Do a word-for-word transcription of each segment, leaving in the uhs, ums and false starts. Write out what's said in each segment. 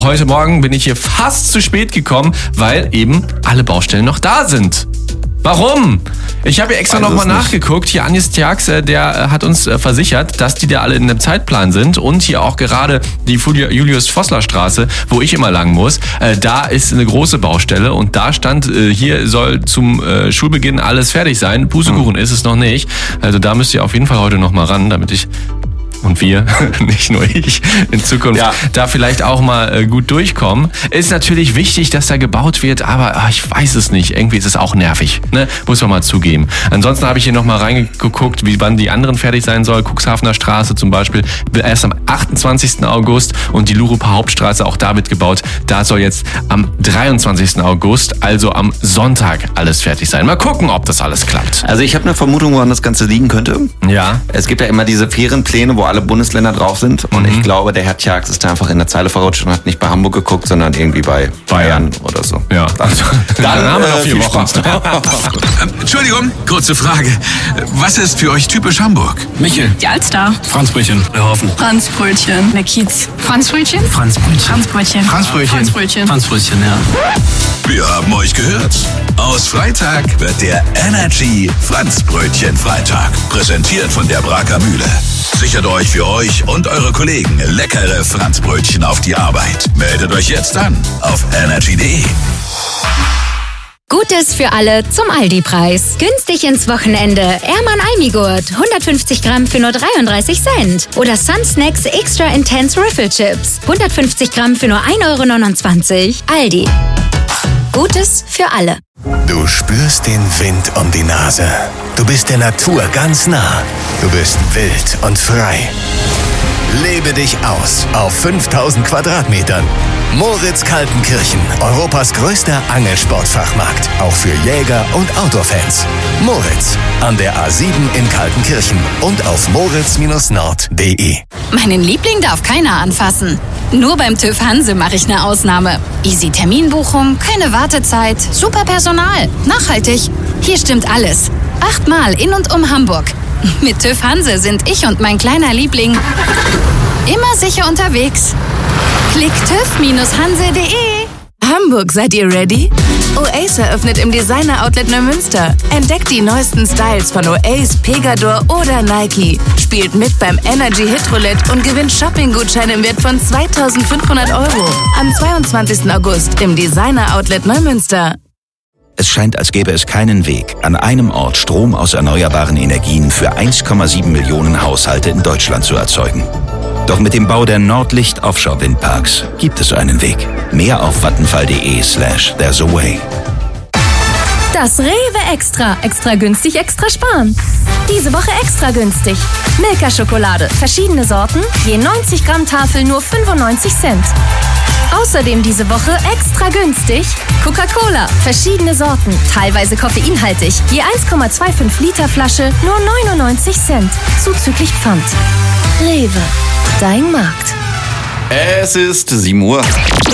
Heute Morgen bin ich hier fast zu spät gekommen, weil eben alle Baustellen noch da sind. Warum? Ich habe hier extra nochmal nachgeguckt. Hier Agnes Tjax, der hat uns versichert, dass die da alle in einem Zeitplan sind. Und hier auch gerade die Julius-Vossler-Straße, wo ich immer lang muss. Da ist eine große Baustelle und da stand, hier soll zum Schulbeginn alles fertig sein. Pustekuchen ist es noch nicht. Also da müsst ihr auf jeden Fall heute nochmal ran, damit ich... Und wir, nicht nur ich, in Zukunft ja. da vielleicht auch mal äh, gut durchkommen. Ist natürlich wichtig, dass da gebaut wird, aber ach, ich weiß es nicht. Irgendwie ist es auch nervig, ne? Muss man mal zugeben. Ansonsten habe ich hier nochmal reingeguckt, wie wann die anderen fertig sein soll. Cuxhavener Straße zum Beispiel erst am achtundzwanzigsten August und die Luruper Hauptstraße, auch da wird gebaut. Da soll jetzt am dreiundzwanzigsten August, also am Sonntag, alles fertig sein. Mal gucken, ob das alles klappt. Also ich habe eine Vermutung, woran das Ganze liegen könnte. Ja. Es gibt ja immer diese Ferienpläne, wo alle Bundesländer drauf sind. Und mhm. ich glaube, der Herr Tjax ist da einfach in der Zeile verrutscht und hat nicht bei Hamburg geguckt, sondern irgendwie bei Bayern, Bayern oder so. Ja. Dann, dann, dann haben wir noch vier Wochen. Entschuldigung, kurze Frage. Was ist für euch typisch Hamburg? Michel. Die Alster. Franzbrötchen. Hofen. Franzbrötchen. Der Kiez. Franzbrötchen? Franzbrötchen. Franzbrötchen. Franzbrötchen. Franzbrötchen. Franzbrötchen, ja. Wir haben euch gehört. Aus Freitag wird der Energy Franzbrötchen Freitag. Präsentiert von der Braker Mühle. Sichert euch für euch und eure Kollegen leckere Franzbrötchen auf die Arbeit. Meldet euch jetzt an auf energy punkt de. Gutes für alle zum Aldi-Preis. Günstig ins Wochenende. Erman Almigurt. hundertfünfzig Gramm für nur dreiunddreißig Cent. Oder Sun Snacks Extra Intense Riffle Chips. hundertfünfzig Gramm für nur ein Euro neunundzwanzig. Aldi. Gutes für alle. Du spürst den Wind um die Nase. Du bist der Natur ganz nah. Du bist wild und frei. Lebe dich aus auf fünftausend Quadratmetern. Moritz Kaltenkirchen, Europas größter Angelsportfachmarkt. Auch für Jäger und Outdoor-Fans. Moritz, an der A sieben in Kaltenkirchen und auf moritz nord punkt de. Meinen Liebling darf keiner anfassen. Nur beim TÜV Hanse mache ich eine Ausnahme. Easy Terminbuchung, keine Wartezeit, super Personal, nachhaltig. Hier stimmt alles. Achtmal in und um Hamburg. Mit TÜV Hanse sind ich und mein kleiner Liebling immer sicher unterwegs. Klick tüv Hanse punkt de. Hamburg, seid ihr ready? Oace eröffnet im Designer-Outlet Neumünster. Entdeckt die neuesten Styles von Oace, Pegador oder Nike. Spielt mit beim Energy Hit Roulette und gewinnt Shopping-Gutscheine im Wert von zweitausendfünfhundert Euro. Am zweiundzwanzigsten August im Designer-Outlet Neumünster. Es scheint, als gäbe es keinen Weg, an einem Ort Strom aus erneuerbaren Energien für eins Komma sieben Millionen Haushalte in Deutschland zu erzeugen. Doch mit dem Bau der Nordlicht Offshore Windparks gibt es einen Weg. Mehr auf vattenfall.de slash there's a way. Das Rewe Extra. Extra günstig, extra sparen. Diese Woche extra günstig. Milka Schokolade. Verschiedene Sorten. Je neunzig Gramm Tafel nur fünfundneunzig Cent. Außerdem diese Woche extra günstig Coca-Cola. Verschiedene Sorten. Teilweise koffeinhaltig. Je eins Komma fünfundzwanzig Liter Flasche nur neunundneunzig Cent. Zuzüglich Pfand. Rewe. Dein Markt. Es ist sieben Uhr.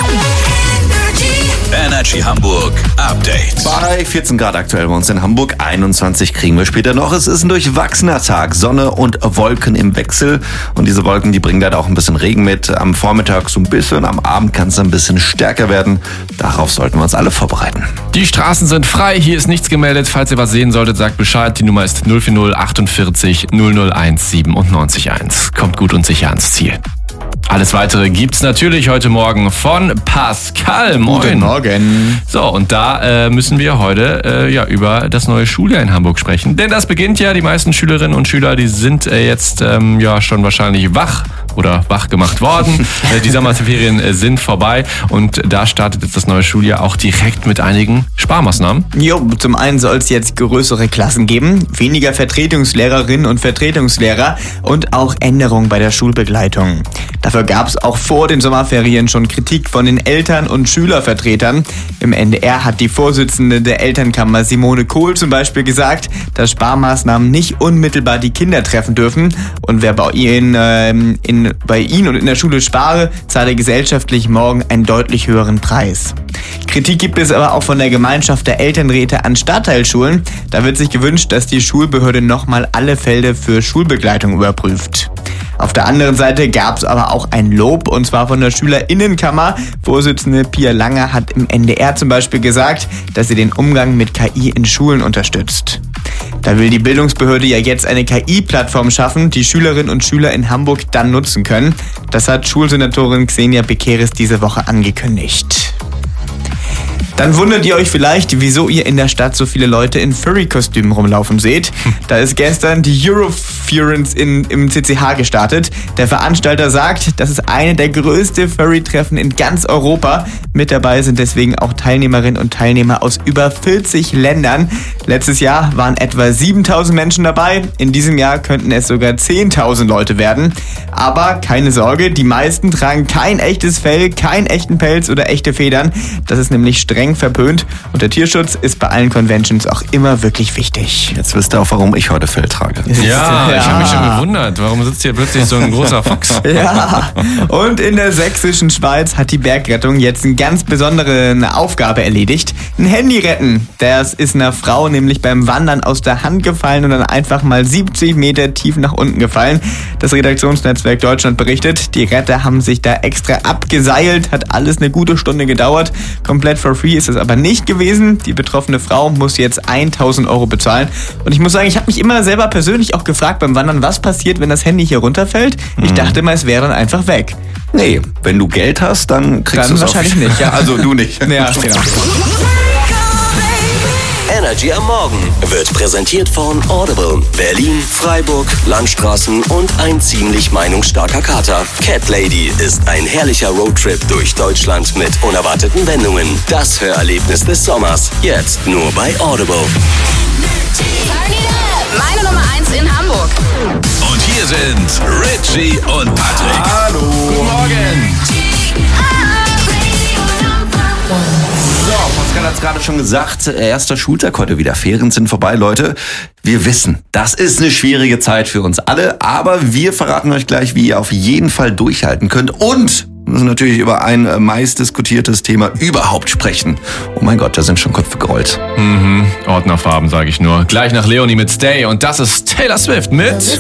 Energy Hamburg Update. Bei vierzehn Grad aktuell bei uns in Hamburg, einundzwanzig kriegen wir später noch. Es ist ein durchwachsener Tag, Sonne und Wolken im Wechsel. Und diese Wolken, die bringen leider auch ein bisschen Regen mit. Am Vormittag so ein bisschen, am Abend kann es ein bisschen stärker werden. Darauf sollten wir uns alle vorbereiten. Die Straßen sind frei, hier ist nichts gemeldet. Falls ihr was sehen solltet, sagt Bescheid. Die Nummer ist null vier null achtundvierzig null null eins siebenundneunzig eins. Kommt gut und sicher ans Ziel. Alles Weitere gibt's natürlich heute Morgen von Pascal. Moin. Guten Morgen. So, und da äh, müssen wir heute äh, ja über das neue Schuljahr in Hamburg sprechen. Denn das beginnt ja, die meisten Schülerinnen und Schüler, die sind äh, jetzt ähm, ja schon wahrscheinlich wach oder wach gemacht worden. äh, die Sommerferien äh, sind vorbei und da startet jetzt das neue Schuljahr auch direkt mit einigen Sparmaßnahmen. Jo, zum einen soll es jetzt größere Klassen geben, weniger Vertretungslehrerinnen und Vertretungslehrer und auch Änderungen bei der Schulbegleitung. Dafür gab es auch vor den Sommerferien schon Kritik von den Eltern- und Schülervertretern. Im N D R hat die Vorsitzende der Elternkammer Simone Kohl zum Beispiel gesagt, dass Sparmaßnahmen nicht unmittelbar die Kinder treffen dürfen. Und wer bei ihnen, äh, in, bei ihnen und in der Schule spare, zahle gesellschaftlich morgen einen deutlich höheren Preis. Kritik gibt es aber auch von der Gemeinschaft der Elternräte an Stadtteilschulen. Da wird sich gewünscht, dass die Schulbehörde nochmal alle Fälle für Schulbegleitung überprüft. Auf der anderen Seite gab es aber auch ein Lob, und zwar von der SchülerInnenkammer. Vorsitzende Pia Lange hat im N D R zum Beispiel gesagt, dass sie den Umgang mit K I in Schulen unterstützt. Da will die Bildungsbehörde ja jetzt eine K I-Plattform schaffen, die Schülerinnen und Schüler in Hamburg dann nutzen können. Das hat Schulsenatorin Xenia Bekeres diese Woche angekündigt. Dann wundert ihr euch vielleicht, wieso ihr in der Stadt so viele Leute in Furry-Kostümen rumlaufen seht. Da ist gestern die Eurofurence in, im C C H gestartet. Der Veranstalter sagt, das ist eine der größten Furry-Treffen in ganz Europa. Mit dabei sind deswegen auch Teilnehmerinnen und Teilnehmer aus über vierzig Ländern. Letztes Jahr waren etwa siebentausend Menschen dabei. In diesem Jahr könnten es sogar zehntausend Leute werden. Aber keine Sorge, die meisten tragen kein echtes Fell, keinen echten Pelz oder echte Federn. Das ist nämlich streng verpönt, und der Tierschutz ist bei allen Conventions auch immer wirklich wichtig. Jetzt wisst ihr auch, warum ich heute Fell trage. Ja, ja. Ich habe mich schon gewundert, warum sitzt hier plötzlich so ein großer Fuchs? Ja, und in der sächsischen Schweiz hat die Bergrettung jetzt eine ganz besondere Aufgabe erledigt. Ein Handy retten. Das ist einer Frau nämlich beim Wandern aus der Hand gefallen und dann einfach mal siebzig Meter tief nach unten gefallen. Das Redaktionsnetzwerk Deutschland berichtet, die Retter haben sich da extra abgeseilt, hat alles eine gute Stunde gedauert. Komplett for free ist es aber nicht gewesen. Die betroffene Frau muss jetzt tausend Euro bezahlen. Und ich muss sagen, ich habe mich immer selber persönlich auch gefragt beim Wandern, was passiert, wenn das Handy hier runterfällt. Ich dachte mal, es wäre dann einfach weg. Nee, wenn du Geld hast, dann kriegst du es wahrscheinlich nicht. Ja, also du nicht. Ja, genau. Energy am Morgen wird präsentiert von Audible, Berlin, Freiburg, Landstraßen und ein ziemlich meinungsstarker Kater. Cat Lady ist ein herrlicher Roadtrip durch Deutschland mit unerwarteten Wendungen. Das Hörerlebnis des Sommers, jetzt nur bei Audible. Meine Nummer eins in Hamburg. Und hier sind Richie und Patrick. Hallo. Guten Morgen. So, Pascal hat es gerade schon gesagt, erster Schultag heute wieder. Ferien sind vorbei, Leute. Wir wissen, das ist eine schwierige Zeit für uns alle, aber wir verraten euch gleich, wie ihr auf jeden Fall durchhalten könnt, und wir müssen natürlich über ein meist diskutiertes Thema überhaupt sprechen. Oh mein Gott, da sind schon Köpfe gerollt. Mhm, Ordnerfarben, sage ich nur. Gleich nach Leonie mit Stay, und das ist Taylor Swift mit...